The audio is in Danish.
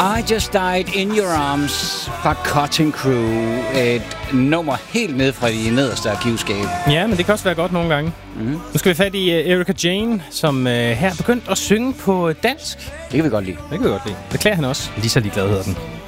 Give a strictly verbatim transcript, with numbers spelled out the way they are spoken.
I Just Died in Your Arms fra Cutting Crew. Et nummer helt ned fra de nederste arkivskabe. Ja, men det kan også være godt nogle gange. Mm-hmm. Nu skal vi fat i uh, Erika Jane, som uh, her er begyndt at synge på dansk. Det kan vi godt lide. Det kan vi godt lide. Det klæder han også. Lige så ligeglad hedder den.